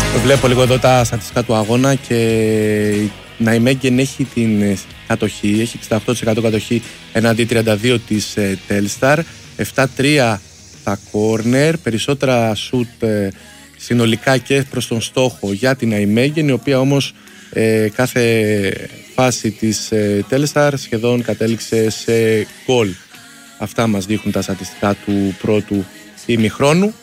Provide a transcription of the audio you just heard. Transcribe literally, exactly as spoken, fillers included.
Βλέπω λίγο εδώ τα στατιστικά του αγώνα και η Ναϊμέγγεν έχει την κατοχή, έχει εξήντα οκτώ τοις εκατό κατοχή εναντί τριάντα δύο της Telstar, επτά τρία τα κόρνερ, περισσότερα σουτ συνολικά και προς τον στόχο για την Ναϊμέγγεν, η οποία όμως ε, κάθε φάση της ε, Telstar σχεδόν κατέληξε σε γκολ. Αυτά μας δείχνουν τα στατιστικά του πρώτου ημιχρόνου.